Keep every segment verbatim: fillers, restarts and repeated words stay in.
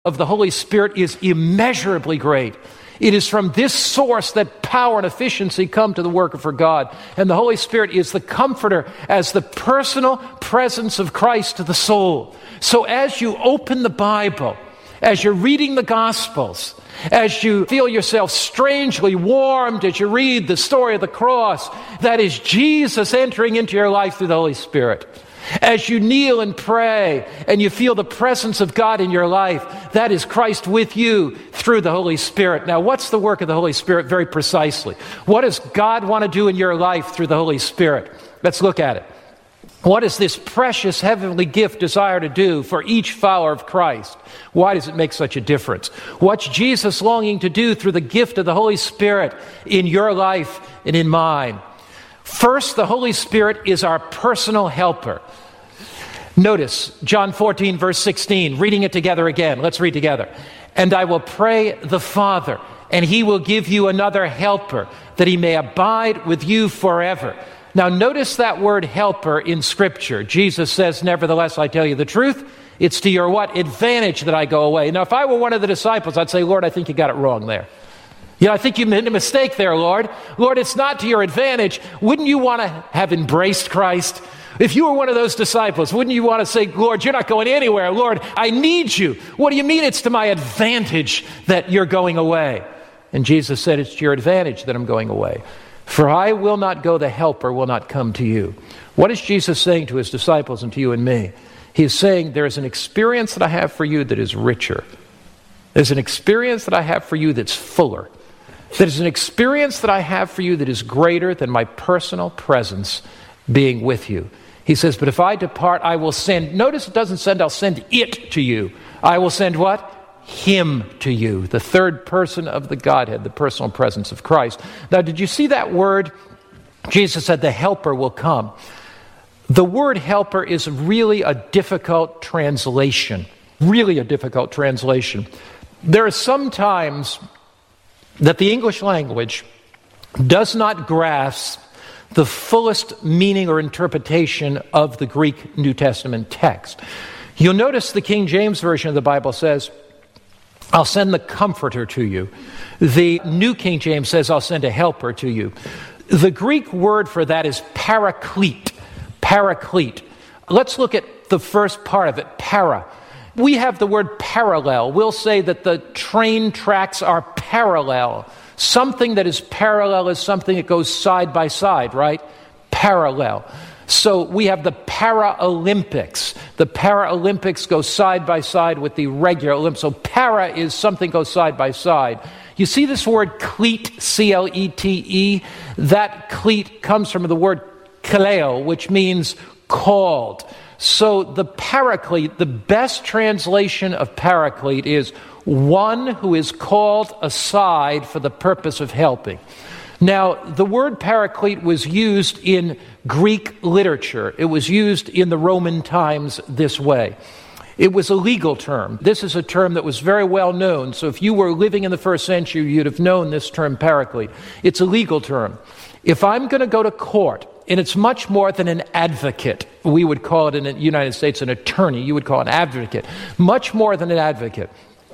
of the Holy Spirit is immeasurably great. It is from this source that power and efficiency come to the work for God. And the Holy Spirit is the comforter as the personal presence of Christ to the soul. So as you open the Bible, as you're reading the Gospels, as you feel yourself strangely warmed as you read the story of the cross, that is Jesus entering into your life through the Holy Spirit. As you kneel and pray and you feel the presence of God in your life, that is Christ with you through the Holy Spirit. Now, what's the work of the Holy Spirit very precisely? What does God want to do in your life through the Holy Spirit? Let's look at it. What does this precious heavenly gift desire to do for each follower of Christ? Why does it make such a difference? What's Jesus longing to do through the gift of the Holy Spirit in your life and in mine? First, the Holy Spirit is our personal helper. Notice John fourteen, verse sixteen, reading it together again. Let's read together. And I will pray the Father, and he will give you another helper, that he may abide with you forever. Now, notice that word helper in Scripture. Jesus says, nevertheless, I tell you the truth. It's to your what? Advantage that I go away. Now, if I were one of the disciples, I'd say, Lord, I think you got it wrong there. You know, I think you made a mistake there, Lord. Lord, it's not to your advantage. Wouldn't you want to have embraced Christ? If you were one of those disciples, wouldn't you want to say, Lord, you're not going anywhere. Lord, I need you. What do you mean it's to my advantage that you're going away? And Jesus said, it's to your advantage that I'm going away. For I will not go, the helper will not come to you. What is Jesus saying to his disciples and to you and me? He is saying, there's an experience that I have for you that is richer. There's an experience that I have for you that's fuller. There's an experience that I have for you that is greater than my personal presence being with you. He says, but if I depart, I will send. Notice it doesn't send, I'll send it to you. I will send what? Him to you. The third person of the Godhead, the personal presence of Christ. Now, did you see that word? Jesus said, the helper will come. The word helper is really a difficult translation. Really a difficult translation. There are some times that the English language does not grasp the fullest meaning or interpretation of the Greek New Testament text. You'll notice the King James Version of the Bible says, I'll send the comforter to you. The New King James says, I'll send a helper to you. The Greek word for that is paraclete. Paraclete. Let's look at the first part of it, para. We have the word parallel. We'll say that the train tracks are parallel. Something that is parallel is something that goes side by side, right? Parallel. So we have the Paralympics. The Paralympics go side by side with the regular Olympics. So para is something goes side by side. You see this word cleat, C L E T E? That cleat comes from the word kaleo, which means called. So the paraclete, the best translation of paraclete is one who is called aside for the purpose of helping. Now, the word paraclete was used in Greek literature. It was used in the Roman times this way. It was a legal term. This is a term that was very well known. So if you were living in the first century, you'd have known this term paraclete. It's a legal term. If I'm going to go to court, and it's much more than an advocate. We would call it in the United States an attorney. You would call it an advocate. Much more than an advocate.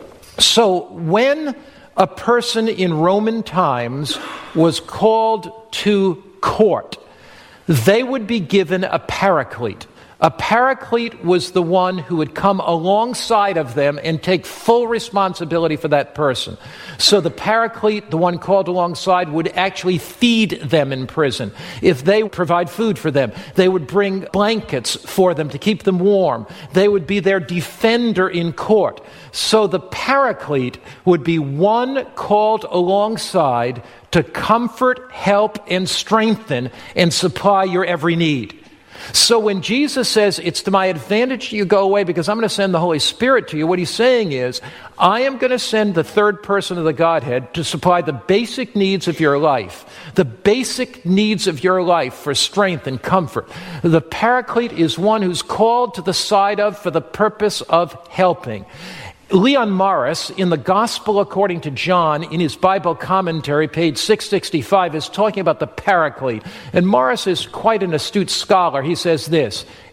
So when a person in Roman times was called to court, they would be given a paraclete. A paraclete was the one who would come alongside of them and take full responsibility for that person. So the paraclete, the one called alongside, would actually feed them in prison. If they provide food for them, they would bring blankets for them to keep them warm. They would be their defender in court. So the paraclete would be one called alongside to comfort, help, and strengthen and supply your every need. So when Jesus says, it's to my advantage you go away because I'm going to send the Holy Spirit to you, what he's saying is, I am going to send the third person of the Godhead to supply the basic needs of your life, the basic needs of your life for strength and comfort. The Paraclete is one who's called to the side of for the purpose of helping. Leon Morris, in the Gospel according to John, in his Bible commentary, page six sixty-five, is talking about the Paraclete. And Morris is quite an astute scholar. He says this,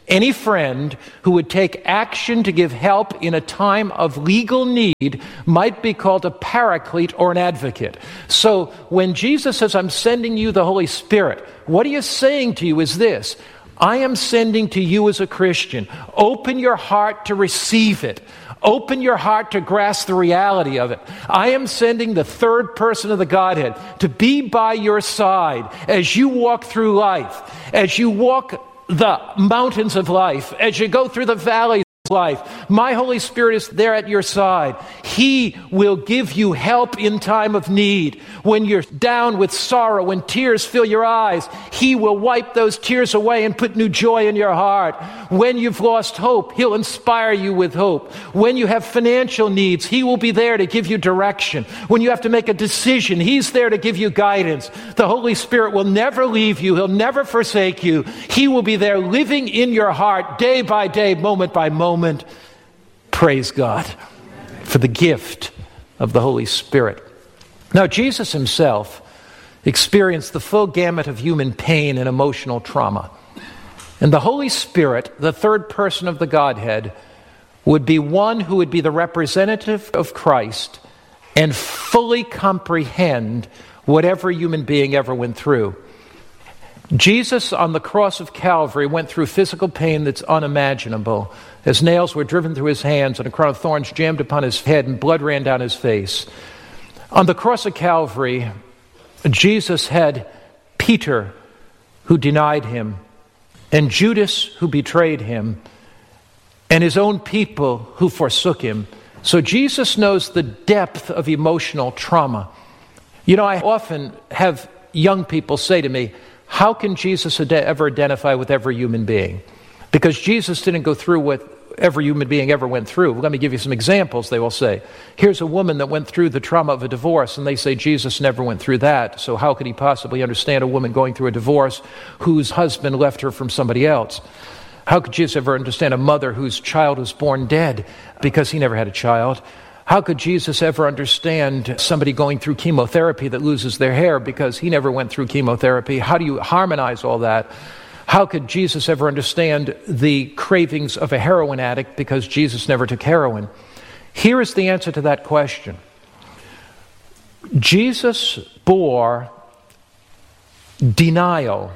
Any friend who would take action to give help in a time of legal need might be called a paraclete or an advocate. So when Jesus says, I'm sending you the Holy Spirit, what he is saying to you is this: I am sending to you as a Christian. Open your heart to receive it. Open your heart to grasp the reality of it. I am sending the third person of the Godhead to be by your side as you walk through life, as you walk the mountains of life, as you go through the valleys of life. My Holy Spirit is there at your side. He will give you help in time of need. When you're down with sorrow, when tears fill your eyes, he will wipe those tears away and put new joy in your heart. When you've lost hope, he'll inspire you with hope. When you have financial needs, he will be there to give you direction. When you have to make a decision, he's there to give you guidance. The Holy Spirit will never leave you. He'll never forsake you. He will be there living in your heart day by day, moment by moment. Praise God for the gift of the Holy Spirit. Now, Jesus himself experienced the full gamut of human pain and emotional trauma. And the Holy Spirit, the third person of the Godhead, would be one who would be the representative of Christ and fully comprehend whatever human being ever went through. Jesus on the cross of Calvary went through physical pain that's unimaginable, as nails were driven through his hands and a crown of thorns jammed upon his head and blood ran down his face. On the cross of Calvary, Jesus had Peter, who denied him, and Judas, who betrayed him, and his own people who forsook him. So Jesus knows the depth of emotional trauma. You know, I often have young people say to me, how can Jesus ad- ever identify with every human being? Because Jesus didn't go through what every human being ever went through. Let me give you some examples, they will say. Here's a woman that went through the trauma of a divorce, and they say Jesus never went through that. So how could he possibly understand a woman going through a divorce whose husband left her from somebody else? How could Jesus ever understand a mother whose child was born dead because he never had a child? How could Jesus ever understand somebody going through chemotherapy that loses their hair because he never went through chemotherapy? How do you harmonize all that? How could Jesus ever understand the cravings of a heroin addict because Jesus never took heroin? Here is the answer to that question. Jesus bore denial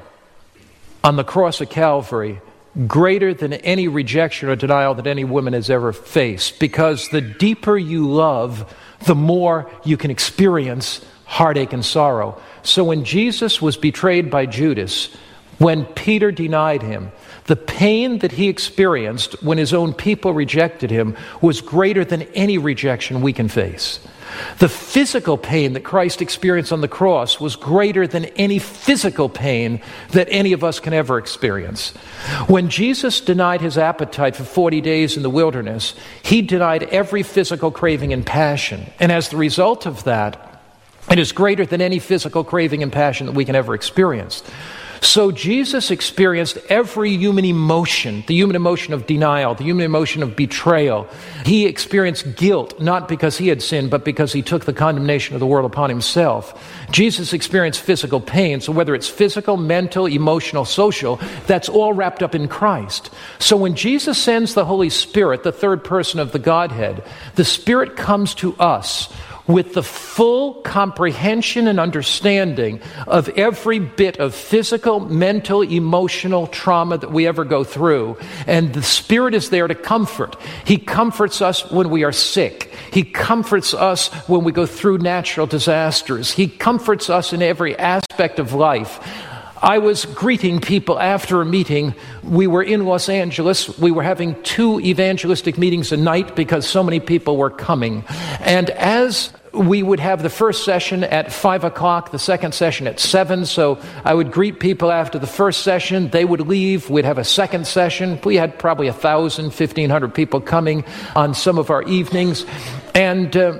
on the cross of Calvary greater than any rejection or denial that any woman has ever faced, because the deeper you love, the more you can experience heartache and sorrow. So when Jesus was betrayed by Judas, when Peter denied him, the pain that he experienced when his own people rejected him was greater than any rejection we can face. The physical pain that Christ experienced on the cross was greater than any physical pain that any of us can ever experience. When Jesus denied his appetite for forty days in the wilderness, he denied every physical craving and passion. And as the result of that, it is greater than any physical craving and passion that we can ever experience. So Jesus experienced every human emotion, the human emotion of denial, the human emotion of betrayal. He experienced guilt, not because he had sinned, but because he took the condemnation of the world upon himself. Jesus experienced physical pain, so whether it's physical, mental, emotional, social, that's all wrapped up in Christ. So when Jesus sends the Holy Spirit, the third person of the Godhead, the Spirit comes to us with the full comprehension and understanding of every bit of physical, mental, emotional trauma that we ever go through. And the Spirit is there to comfort. He comforts us when we are sick. He comforts us when we go through natural disasters. He comforts us in every aspect of life. I was greeting people after a meeting. We were in Los Angeles. We were having two evangelistic meetings a night because so many people were coming. And as we would have the first session at five o'clock, the second session at seven. So I would greet people after the first session. They would leave. We'd have a second session. We had probably a thousand, fifteen hundred people coming on some of our evenings. And uh,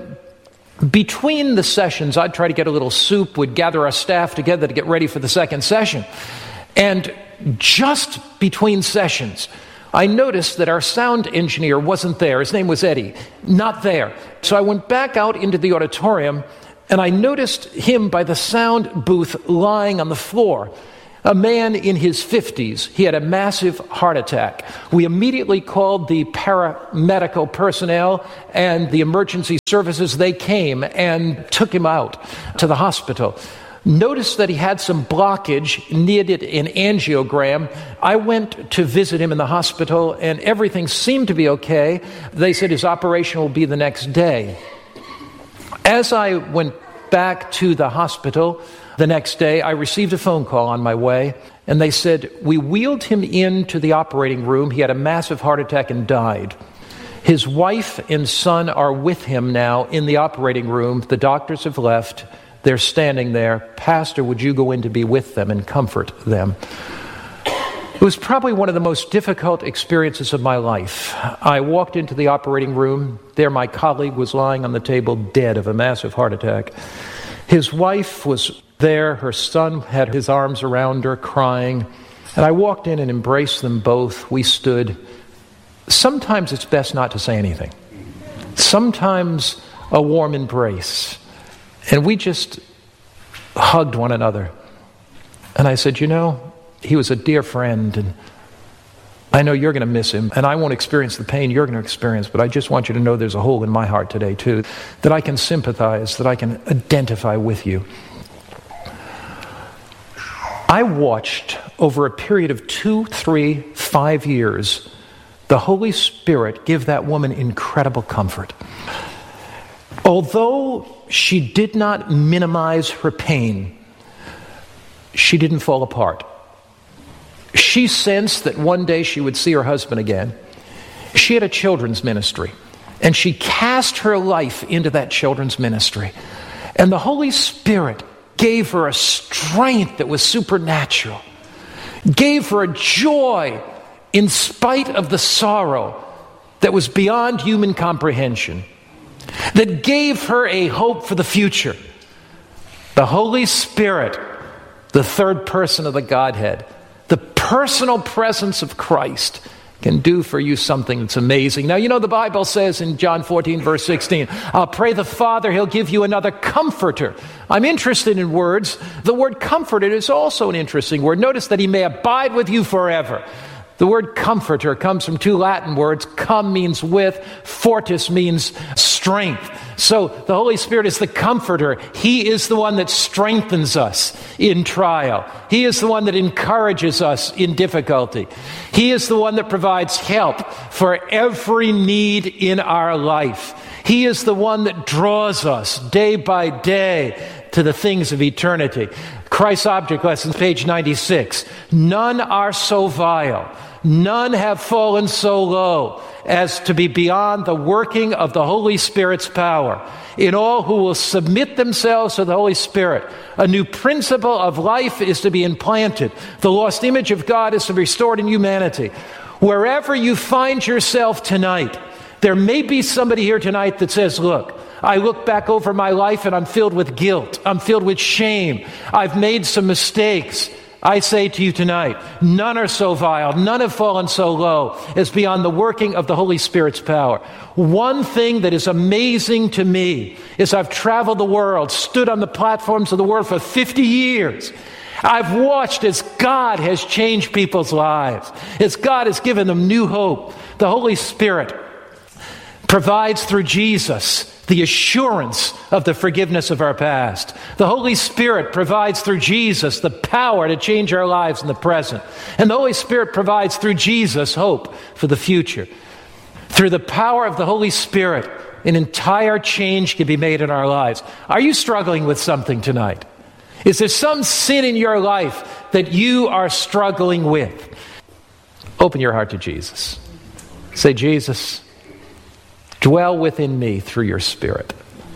between the sessions, I'd try to get a little soup. We'd gather our staff together to get ready for the second session. And just between sessions, I noticed that our sound engineer wasn't there. His name was Eddie. Not there. So I went back out into the auditorium, and I noticed him by the sound booth lying on the floor. A man in his fifties, he had a massive heart attack. We immediately called the paramedical personnel and the emergency services. They came and took him out to the hospital. Noticed that he had some blockage, needed an angiogram. I went to visit him in the hospital, and everything seemed to be okay. They said his operation will be the next day. As I went back to the hospital the next day, I received a phone call on my way, and they said, we wheeled him into the operating room. He had a massive heart attack and died. His wife and son are with him now in the operating room. The doctors have left. They're standing there. Pastor, would you go in to be with them and comfort them? It was probably one of the most difficult experiences of my life. I walked into the operating room. There my colleague was lying on the table dead of a massive heart attack. His wife was there. Her son had his arms around her, crying. And I walked in and embraced them both. We stood. Sometimes it's best not to say anything. Sometimes a warm embrace. And we just hugged one another. And I said, you know, he was a dear friend, and I know you're going to miss him, and I won't experience the pain you're going to experience, but I just want you to know there's a hole in my heart today, too, that I can sympathize, that I can identify with you. I watched over a period of two, three, five years, the Holy Spirit give that woman incredible comfort. Although she did not minimize her pain, she didn't fall apart. She sensed that one day she would see her husband again. She had a children's ministry, and she cast her life into that children's ministry. And the Holy Spirit gave her a strength that was supernatural, gave her a joy in spite of the sorrow that was beyond human comprehension, that gave her a hope for the future. The Holy Spirit, the third person of the Godhead, the personal presence of Christ, can do for you something that's amazing. Now, you know, the Bible says in John fourteen, verse sixteen, I'll pray the Father, He'll give you another comforter. I'm interested in words. The word comforter is also an interesting word. Notice that He may abide with you forever. The word comforter comes from two Latin words. Cum means with, fortis means strength. So the Holy Spirit is the comforter. He is the one that strengthens us in trial. He is the one that encourages us in difficulty. He is the one that provides help for every need in our life. He is the one that draws us day by day to the things of eternity. Christ's Object Lessons, page ninety-six. None are so vile, none have fallen so low as to be beyond the working of the Holy Spirit's power. In all who will submit themselves to the Holy Spirit, a new principle of life is to be implanted. The lost image of God is to be restored in humanity. Wherever you find yourself tonight, there may be somebody here tonight that says, look, I look back over my life and I'm filled with guilt. I'm filled with shame. I've made some mistakes. I say to you tonight, none are so vile, none have fallen so low as beyond the working of the Holy Spirit's power. One thing that is amazing to me is I've traveled the world, stood on the platforms of the world for fifty years. I've watched as God has changed people's lives, as God has given them new hope. The Holy Spirit provides through Jesus the assurance of the forgiveness of our past. The Holy Spirit provides through Jesus the power to change our lives in the present. And the Holy Spirit provides through Jesus hope for the future. Through the power of the Holy Spirit, an entire change can be made in our lives. Are you struggling with something tonight? Is there some sin in your life that you are struggling with? Open your heart to Jesus. Say, Jesus, dwell within me through your Spirit.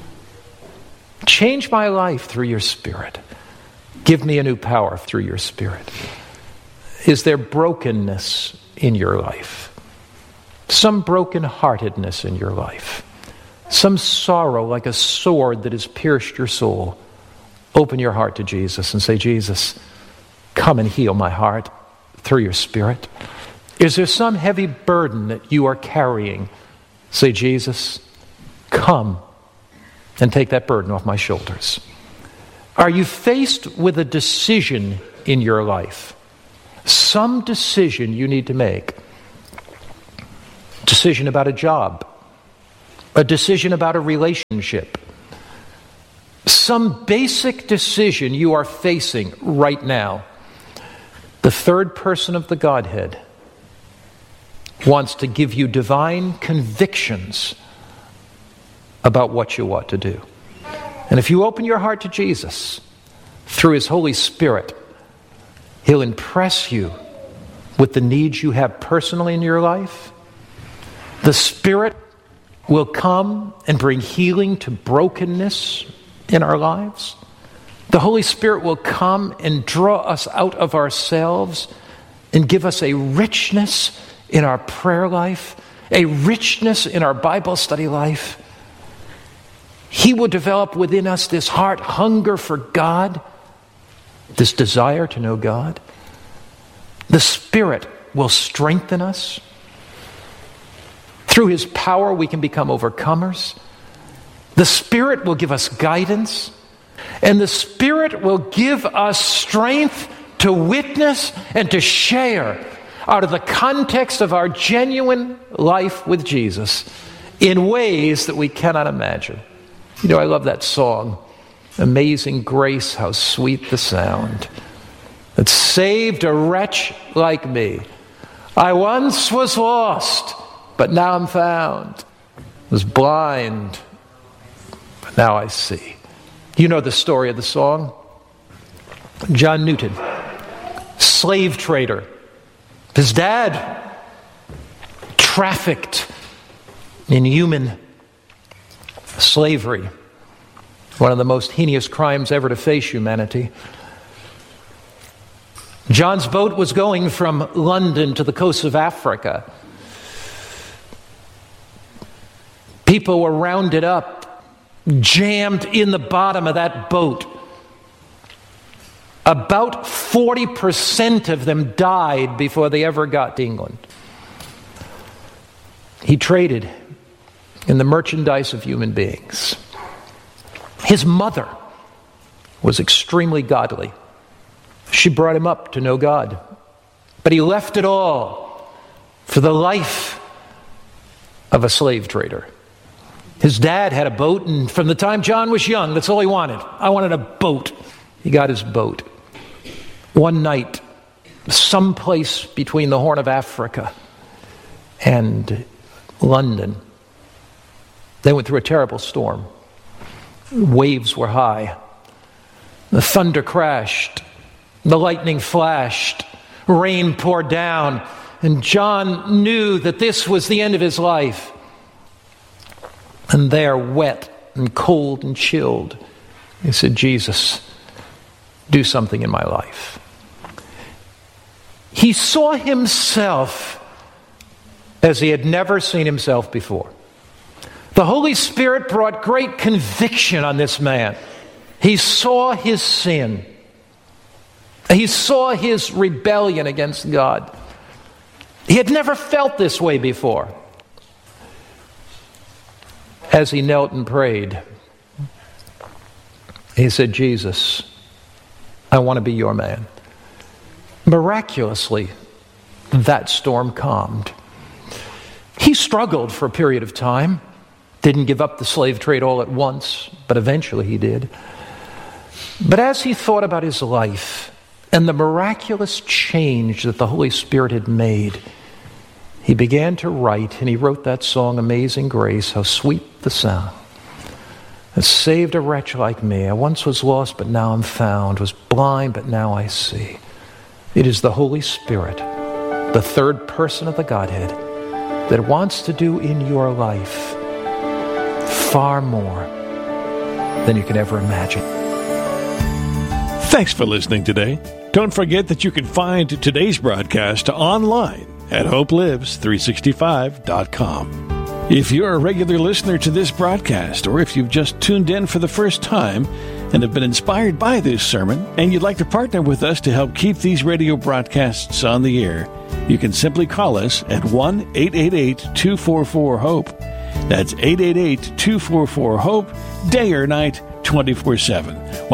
Change my life through your Spirit. Give me a new power through your Spirit. Is there brokenness in your life? Some brokenheartedness in your life? Some sorrow like a sword that has pierced your soul? Open your heart to Jesus and say, Jesus, come and heal my heart through your Spirit. Is there some heavy burden that you are carrying? Say, Jesus, come and take that burden off my shoulders. Are you faced with a decision in your life? Some decision you need to make. Decision about a job. A decision about a relationship. Some basic decision you are facing right now. The third person of the Godhead wants to give you divine convictions about what you ought to do. And if you open your heart to Jesus through His Holy Spirit, He'll impress you with the needs you have personally in your life. The Spirit will come and bring healing to brokenness in our lives. The Holy Spirit will come and draw us out of ourselves and give us a richness in our prayer life, a richness in our Bible study life. He will develop within us this heart hunger for God, this desire to know God. The Spirit will strengthen us. Through His power, we can become overcomers. The Spirit will give us guidance. And the Spirit will give us strength to witness and to share out of the context of our genuine life with Jesus in ways that we cannot imagine. You know, I love that song, Amazing Grace, how sweet the sound that saved a wretch like me. I once was lost, but now I'm found. Was blind, but now I see. You know the story of the song. John Newton, slave trader. His dad trafficked in human slavery, one of the most heinous crimes ever to face humanity. John's boat was going from London to the coast of Africa. People were rounded up, jammed in the bottom of that boat. About forty percent of them died before they ever got to England. He traded in the merchandise of human beings. His mother was extremely godly. She brought him up to know God. But he left it all for the life of a slave trader. His dad had a boat, and from the time John was young, that's all he wanted. I wanted a boat. He got his boat. One night, someplace between the Horn of Africa and London, they went through a terrible storm. Waves were high. The thunder crashed. The lightning flashed. Rain poured down. And John knew that this was the end of his life. And there, wet and cold and chilled, he said, Jesus, do something in my life. He saw himself as he had never seen himself before. The Holy Spirit brought great conviction on this man. He saw his sin. He saw his rebellion against God. He had never felt this way before. As he knelt and prayed, he said, Jesus, I want to be your man. Miraculously, that storm calmed. He struggled for a period of time. Didn't give up the slave trade all at once, but eventually he did. But as he thought about his life and the miraculous change that the Holy Spirit had made, he began to write, and he wrote that song, Amazing Grace, how sweet the sound that saved a wretch like me. I once was lost, but now I'm found, was blind, but now I see. It is the Holy Spirit, the third person of the Godhead, that wants to do in your life far more than you can ever imagine. Thanks for listening today. Don't forget that you can find today's broadcast online at hope lives three sixty-five dot com. If you're a regular listener to this broadcast, or if you've just tuned in for the first time and have been inspired by this sermon, and you'd like to partner with us to help keep these radio broadcasts on the air, you can simply call us at one eight eight eight, two four four, HOPE. That's eight eight eight, two four four, HOPE, day or night, twenty-four seven.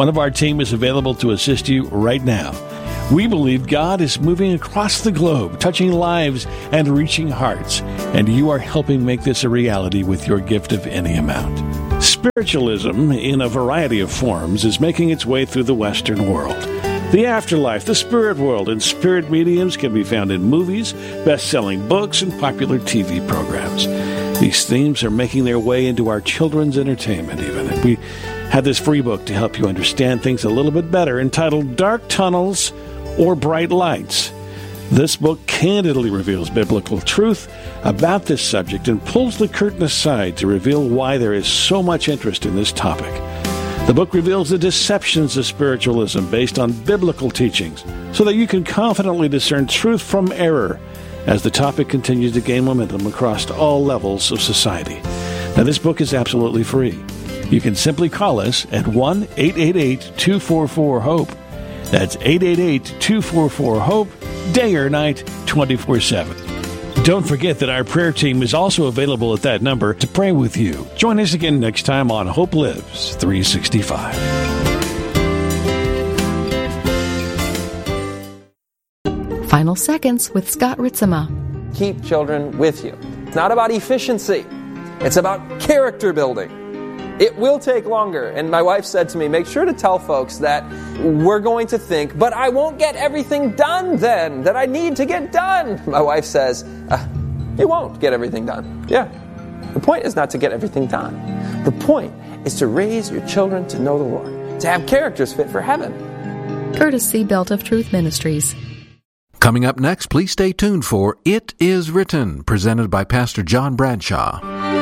one of our team is available to assist you right now. We believe God is moving across the globe, touching lives and reaching hearts, and you are helping make this a reality with your gift of any amount. Spiritualism, in a variety of forms, is making its way through the Western world. The afterlife, the spirit world, and spirit mediums can be found in movies, best-selling books, and popular T V programs. These themes are making their way into our children's entertainment even. And we have this free book to help you understand things a little bit better, entitled Dark Tunnels or Bright Lights. This book candidly reveals biblical truth about this subject and pulls the curtain aside to reveal why there is so much interest in this topic. The book reveals the deceptions of spiritualism based on biblical teachings so that you can confidently discern truth from error as the topic continues to gain momentum across all levels of society. Now, this book is absolutely free. You can simply call us at one eight eight eight, two four four, HOPE. That's eight eight eight, two four four, HOPE, day or night, twenty-four seven. Don't forget that our prayer team is also available at that number to pray with you. Join us again next time on Hope Lives three sixty-five. Final Seconds with Scott Ritzema. Keep children with you. It's not about efficiency. It's about character building. It will take longer. And my wife said to me, make sure to tell folks that we're going to think, but I won't get everything done then, that I need to get done. My wife says, uh, you won't get everything done. Yeah. The point is not to get everything done. The point is to raise your children to know the Lord, to have characters fit for heaven. Courtesy Belt of Truth Ministries. Coming up next, please stay tuned for It Is Written, presented by Pastor John Bradshaw.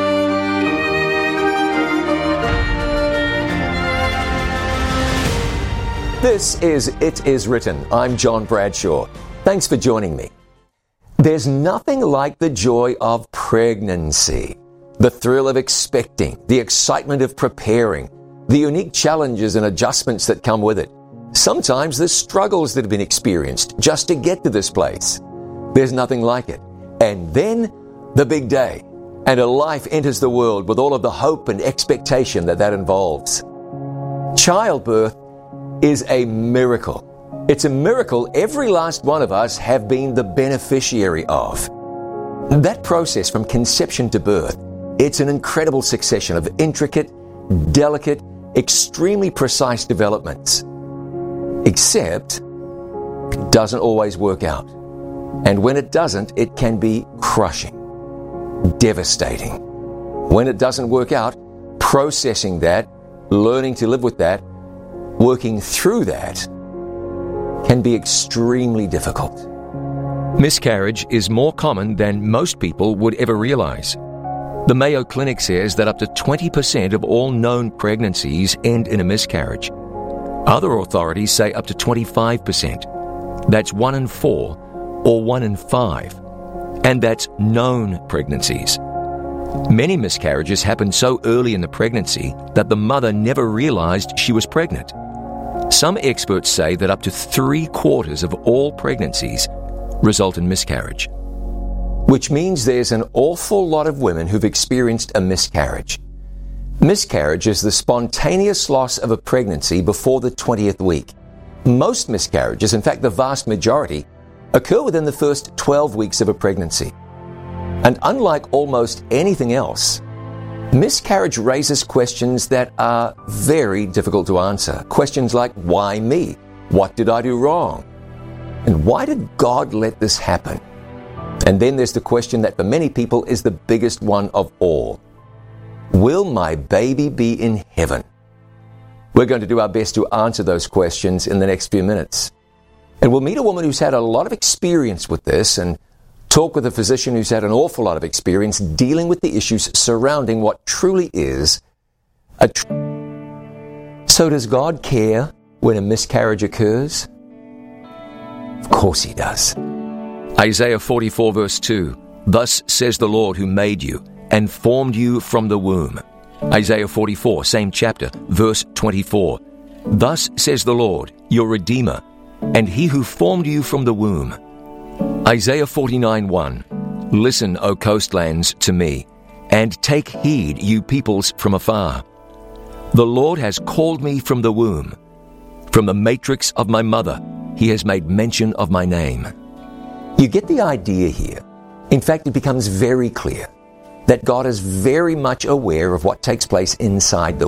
This is It Is Written. I'm John Bradshaw. Thanks for joining me. There's nothing like the joy of pregnancy, the thrill of expecting, the excitement of preparing, the unique challenges and adjustments that come with it. Sometimes the struggles that have been experienced just to get to this place. There's nothing like it. And then the big day, and a life enters the world with all of the hope and expectation that that involves. Childbirth is a miracle. It's a miracle every last one of us have been the beneficiary of. That process from conception to birth, it's an incredible succession of intricate, delicate, extremely precise developments. Except, it doesn't always work out. And when it doesn't, it can be crushing, devastating. When it doesn't work out, processing that, learning to live with that, working through that can be extremely difficult. Miscarriage is more common than most people would ever realize. The Mayo Clinic says that up to twenty percent of all known pregnancies end in a miscarriage. Other authorities say up to twenty-five percent. That's one in four or one in five. And that's known pregnancies. Many miscarriages happen so early in the pregnancy that the mother never realized she was pregnant. Some experts say that up to three quarters of all pregnancies result in miscarriage. Which means there's an awful lot of women who've experienced a miscarriage. Miscarriage is the spontaneous loss of a pregnancy before the twentieth week. Most miscarriages, in fact the vast majority, occur within the first twelve weeks of a pregnancy. And unlike almost anything else, miscarriage raises questions that are very difficult to answer. Questions like, why me? What did I do wrong? And why did God let this happen? And then there's the question that for many people is the biggest one of all. Will my baby be in heaven? We're going to do our best to answer those questions in the next few minutes. And we'll meet a woman who's had a lot of experience with this and talk with a physician who's had an awful lot of experience dealing with the issues surrounding what truly is a tr- So does God care when a miscarriage occurs? Of course he does. Isaiah forty-four verse two, Thus says the Lord who made you and formed you from the womb. Isaiah forty-four, same chapter, verse twenty-four. Thus says the Lord, your Redeemer, and he who formed you from the womb. Isaiah forty-nine one. Listen, O coastlands, to me, and take heed, you peoples from afar. The Lord has called me from the womb. From the matrix of my mother, he has made mention of my name. You get the idea here. In fact, it becomes very clear that God is very much aware of what takes place inside the